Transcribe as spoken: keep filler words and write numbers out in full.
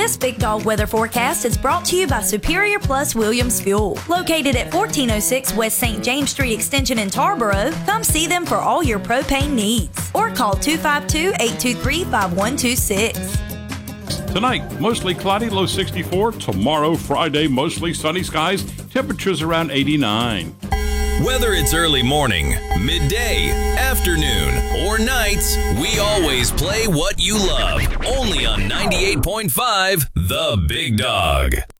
This Big Dog weather forecast is brought to you by Superior Plus Williams Fuel. Located at fourteen oh six West Saint James Street Extension in Tarboro, come see them for all your propane needs. Or call two five two, eight two three, five one two six. Tonight, mostly cloudy, low sixty-four. Tomorrow, Friday, mostly sunny skies, temperatures around eighty-nine. Whether it's early morning, midday, afternoon, or nights, we always play what you love. Only on ninety-eight point five The Big Dog.